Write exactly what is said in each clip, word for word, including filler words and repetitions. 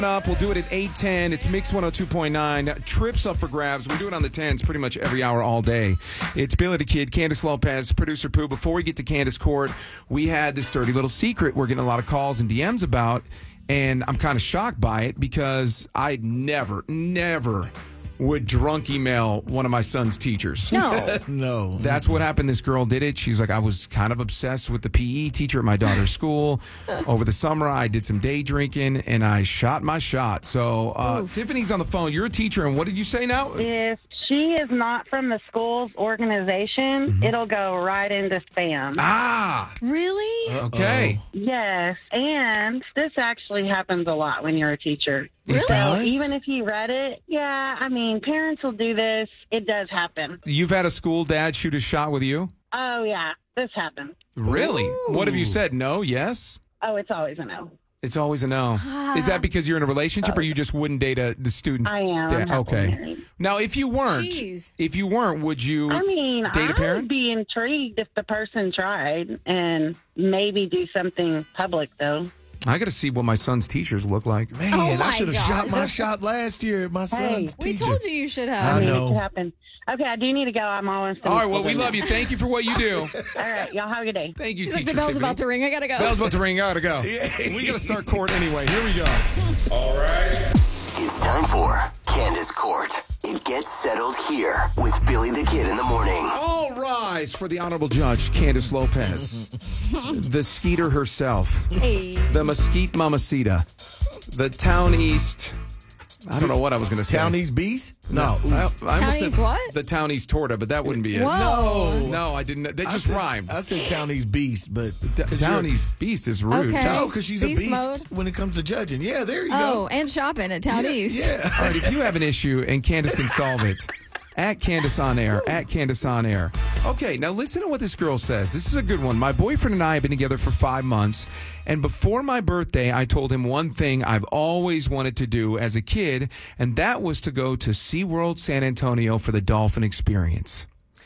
Up, we'll do it at eight ten. It's Mix one oh two point nine. Trips up for grabs. We do it on the tens pretty much every hour all day. It's Billy the Kid, Candace Lopez, producer Pooh. Before we get to Candace Court, we had this dirty little secret we're getting a lot of calls and D Ms about, and I'm kind of shocked by it because I never, never would drunk email one of my son's teachers. No. No. That's what happened. This girl did it. She's like, I was kind of obsessed with the P E teacher at my daughter's school. Over the summer, I did some day drinking, and I shot my shot. So, uh, Tiffany's on the phone. You're a teacher, and what did you say now? If she is not from the school's organization, Mm-hmm. it'll go right into spam. Ah, Really? okay. Yes, and this actually happens a lot when you're a teacher. It So does? even if you read it, yeah, I mean, parents will do this. It does happen. You've had a school dad shoot a shot with you? Oh, yeah, this happens. Really? What have you said? No? Yes? Oh, it's always a no. It's always a no. Is that because you're in a relationship or you just wouldn't date a, the student's I am. dad? I'm happily Okay. married. Now, if you weren't, Jeez. if you weren't, would you I mean, date a I parent? would be intrigued if the person tried and maybe do something public, though. I got to see what my son's teachers look like. Man, Oh, I my should have God. shot my shot last year at my son's We teacher. told you you should I have. I mean, know. it could happen. Okay, I do need to go. I'm almost All right, well, we love you. Thank you for what you do. All right, y'all have a good day. Thank you, He's like, teacher the bell's Tiffany. about to ring. I gotta go. Bell's about to ring. I gotta go. We gotta start court anyway. Here we go. All right. It's time for Candace Court. It gets settled here with Billy the Kid in the morning. All rise for the Honorable Judge, Candace Lopez. The Skeeter herself. Hey. The Mesquite Mamacita. The Town East. I don't know what I was going to say. Town East Beast? No. I, I almost Town said East what? The Town East Torta, but that wouldn't be it. Whoa. No. No, I didn't. That I just said- rhymed. I said Town East Beast, but T- 'cause Town you're- East Beast is rude. Okay. No, because she's Beast a beast mode? when it comes to judging. Yeah, there you Oh, go. and shopping at Town yeah, East. Yeah. All right, if you have an issue and Candace can solve it, at Candace on Air, at Candace on Air. Okay, now listen to what this girl says. This is a good one. My boyfriend and I have been together for five months, and before my birthday, I told him one thing I've always wanted to do as a kid, and that was to go to SeaWorld San Antonio for the dolphin experience.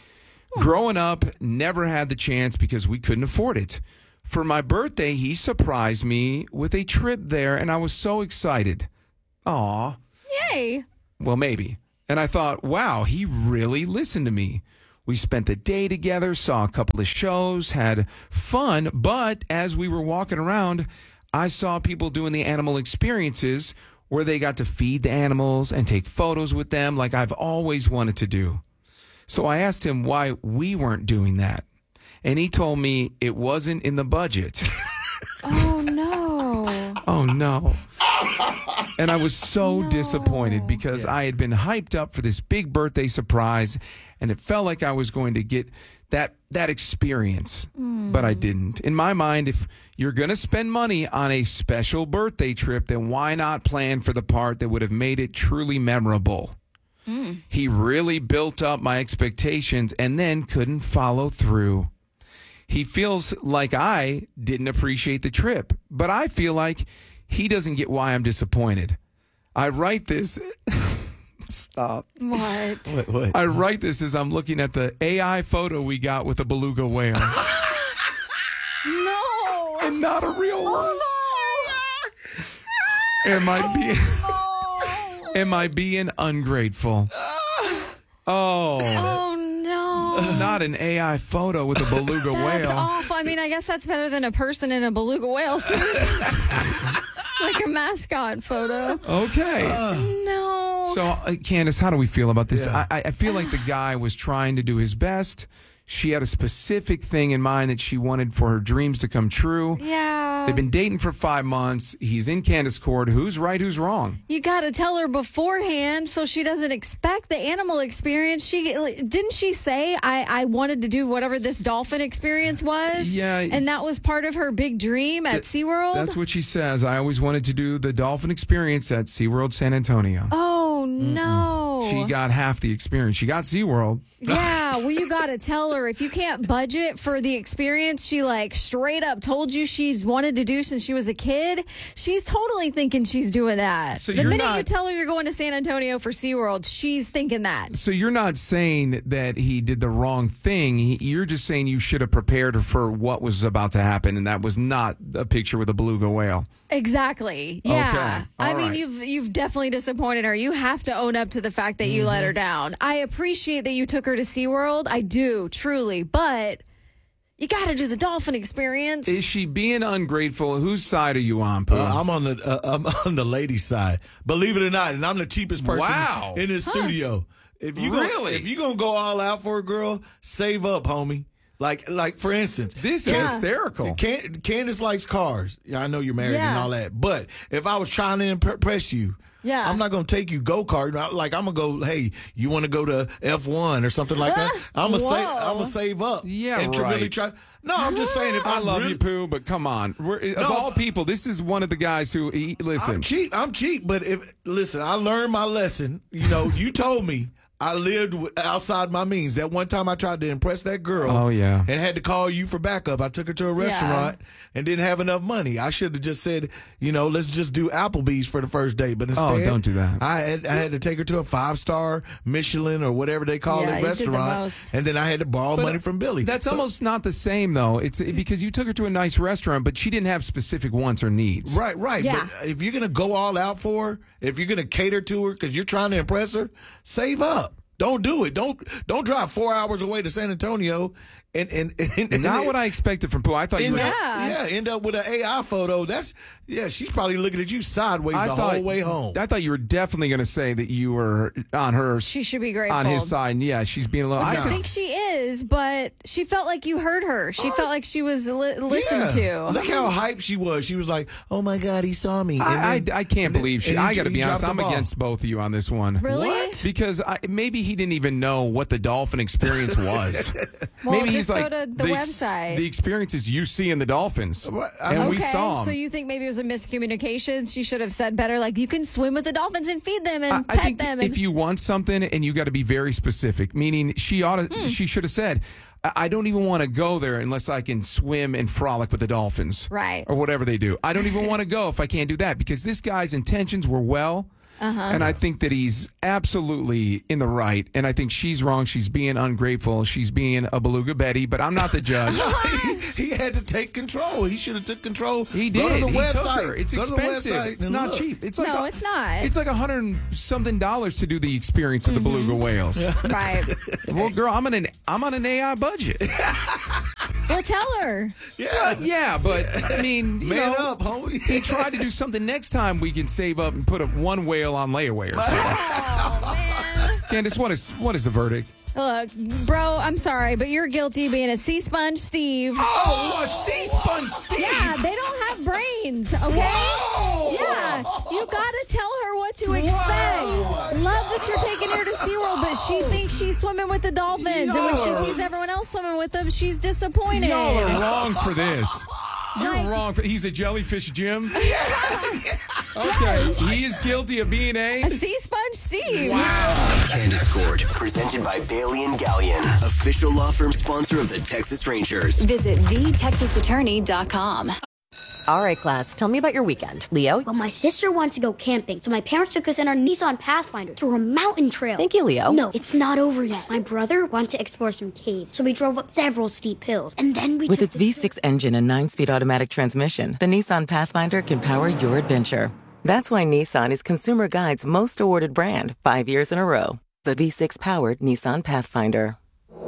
Growing up, never had the chance because we couldn't afford it. For my birthday, he surprised me with a trip there, and I was so excited. Aw. Yay. Well, maybe. And I thought, wow, he really listened to me. We spent the day together, saw a couple of shows, had fun. But as we were walking around, I saw people doing the animal experiences where they got to feed the animals and take photos with them like I've always wanted to do. So I asked him why we weren't doing that. And he told me it wasn't in the budget. Oh, no. Oh, no. And I was so No. disappointed because I had been hyped up for this big birthday surprise, and it felt like I was going to get that that experience, but I didn't. In my mind, if you're going to spend money on a special birthday trip, then why not plan for the part that would have made it truly memorable? He really built up my expectations and then couldn't follow through. He feels like I didn't appreciate the trip, but I feel like he doesn't get why I'm disappointed. I write this. Stop. What? What? what? I write this as I'm looking at the A I photo we got with a beluga whale No. and not a real one. Am I being am I being ungrateful? Oh, Oh, no. not an A I photo with a beluga That's whale. awful. I mean, I guess that's better than a person in a beluga whale suit. Like a mascot photo. Okay. No. So, uh, Candace, how do we feel about this? Yeah. I, I feel like the guy was trying to do his best. She had a specific thing in mind that she wanted for her dreams to come true. Yeah. They've been dating for five months. He's in Candace Court. Who's right? Who's wrong? You got to tell her beforehand so she doesn't expect the animal experience. She didn't she say I, I wanted to do whatever this dolphin experience was? Yeah. And that was part of her big dream at SeaWorld? That's what she says. I always wanted to do the dolphin experience at SeaWorld San Antonio. Oh, no. she got half the experience. She got SeaWorld. Yeah, well, you got to tell her if you can't budget for the experience she like straight up told you she's wanted to do since she was a kid. She's totally thinking she's doing that. So the you're minute not- you tell her you're going to San Antonio for SeaWorld, she's thinking that. So you're not saying that he did the wrong thing. He, you're just saying you should have prepared her for what was about to happen, and that was not a picture with a beluga whale. Exactly. Yeah. Okay. I All mean, right. you've you've definitely disappointed her. You have to own up to the fact that you Mm-hmm. let her down. I appreciate that you took her to SeaWorld. I do, truly. But you got to do the dolphin experience. Is she being ungrateful? Whose side are you on, Pooh? Uh, I'm on the uh, I'm on the ladies' side. Believe it or not, and I'm the cheapest person Wow. in this studio. If you Really? gonna, if you gonna go all out for a girl, save up, homie. Like like for instance, This is Yeah. hysterical. Can, Candace likes cars. Yeah, I know you're married and Yeah. all that. But if I was trying to impress you, Yeah. I'm not going to take you go-kart. Like, I'm going to go, hey, you want to go to F one or something like that? I'm going to save Whoa. I'm gonna save up. Yeah, and to right. really try. No, I'm just saying if I I'm love really, you, Pooh, but come on. We're, of No, all if- people, this is one of the guys who, he, listen, I'm cheap. I'm cheap. But if, listen, I learned my lesson. You know, you told me. I lived w- outside my means. That one time I tried to impress that girl. Oh, yeah. And had to call you for backup. I took her to a restaurant and didn't have enough money. I should have just said, you know, let's just do Applebee's for the first date. But instead, Oh, don't do that. I had, I had to take her to a five star Michelin or whatever they call Yeah, it you did the restaurant. most. And then I had to borrow money from Billy. that's So- almost not the same, though. It's because you took her to a nice restaurant, but she didn't have specific wants or needs. Right, right. Yeah. But if you're going to go all out for her, if you're going to cater to her because you're trying to impress her, save up. Don't do it. Don't don't drive four hours away to San Antonio and and, and, and Not what I expected from Pooh. I thought you end were. up, Yeah. yeah, end up with an A I photo. That's yeah. She's probably looking at you sideways I the thought, whole way home. I thought you were definitely going to say that you were on her She should be grateful. on his side. And yeah, she's being a little. I I think she is, but she felt like you heard her. She felt like she was li- listened Yeah. to. Look how hyped she was. She was like, "Oh my God, he saw me." And I, then- I, I can't and then- believe she. and he I got to dro- be he honest. dropped I'm the ball. against both of you on this one. Really? What? Because I, maybe he didn't even know what the dolphin experience was. Well, maybe just he's like go to the ex- website. the experience is you seeing the dolphins, Right, I and mean- we Okay, saw them. so you think maybe it was a miscommunication? She should have said better, like, you can swim with the dolphins and feed them and I, I pet think them. if And, you want something and you got to be very specific, meaning she ought to, Hmm. she should have said, I I don't even want to go there unless I can swim and frolic with the dolphins. Right. Or whatever they do. I don't even want to go if I can't do that because this guy's intentions were well. Uh-huh. And I think that he's absolutely in the right. And I think she's wrong. She's being ungrateful. She's being a beluga Betty, but I'm not the judge. he, he had to take control. He should have took control. He Go did. to the He took website. her. It's Go to the expensive. website It's and not look. cheap. It's like No, a- it's not. It's like a hundred and something dollars to do the experience of the beluga whales. right. Well, girl, I'm on an I'm on an A I budget. Well, tell her. Yeah, Yeah, but I mean, you man know, up, homie. he tried to do something. Next time we can save up and put up one whale on layaway or something. Oh, man. Candace, what is what is the verdict? Look, bro, I'm sorry, but you're guilty being a sea sponge, Steve. Oh, a sea sponge, Steve. Yeah, they don't have brains, okay? Whoa! Yeah, you gotta tell her what to expect. Love that you're taking her to SeaWorld, but she thinks she's swimming with the dolphins. And when she sees everyone else swimming with them, she's disappointed. Y'all are wrong for this. You're Like- wrong for. He's a jellyfish, Jim. Okay, he is guilty of being a. A sea sponge, Steve. Candace Court, presented by Bailey and Gallion, official law firm sponsor of the Texas Rangers. Visit the texas attorney dot com. All right, class, tell me about your weekend. Leo? Well, my sister wanted to go camping, so my parents took us in our Nissan Pathfinder through a mountain trail. Thank you, Leo. No, it's not over yet. My brother wanted to explore some caves, so we drove up several steep hills, and then we With took its the V six engine and nine-speed automatic transmission, the Nissan Pathfinder can power your adventure. That's why Nissan is Consumer Guide's most awarded brand five years in a row. The V six-powered Nissan Pathfinder.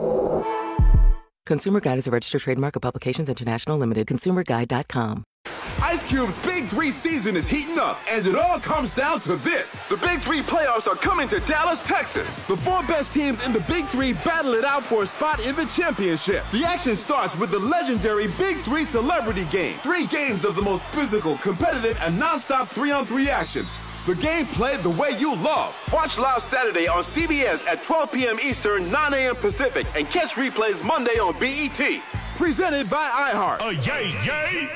Consumer Guide is a registered trademark of Publications International Limited. consumer guide dot com. Ice Cube's Big Three season is heating up, and it all comes down to this. The Big Three playoffs are coming to Dallas, Texas. The four best teams in the Big Three battle it out for a spot in the championship. The action starts with the legendary Big Three Celebrity Game. Three games of the most physical, competitive, and nonstop three-on-three action. The game played the way you love. Watch live Saturday on C B S at twelve p.m. Eastern, nine a.m. Pacific, and catch replays Monday on B E T. Presented by iHeart. Oh, yay, yay!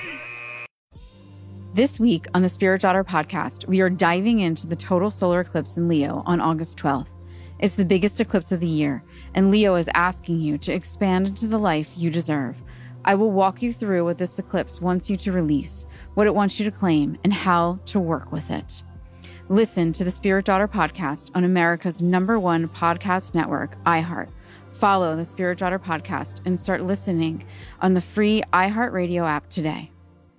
This week on the Spirit Daughter podcast, we are diving into the total solar eclipse in Leo on August twelfth. It's the biggest eclipse of the year, and Leo is asking you to expand into the life you deserve. I will walk you through what this eclipse wants you to release, what it wants you to claim, and how to work with it. Listen to the Spirit Daughter podcast on America's number one podcast network, iHeart. Follow the Spirit Daughter podcast and start listening on the free iHeartRadio app today.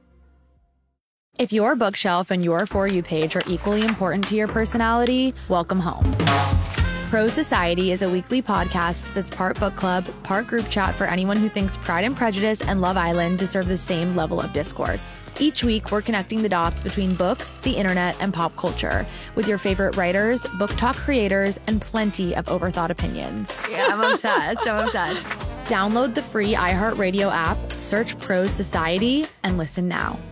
If your bookshelf and your For You page are equally important to your personality, welcome home. Pro Society is a weekly podcast that's part book club, part group chat for anyone who thinks Pride and Prejudice and Love Island deserve the same level of discourse. Each week, we're connecting the dots between books, the internet, and pop culture with your favorite writers, book talk creators, and plenty of overthought opinions. Yeah, I'm obsessed. I'm obsessed. Download the free iHeartRadio app, search Pro Society, and listen now.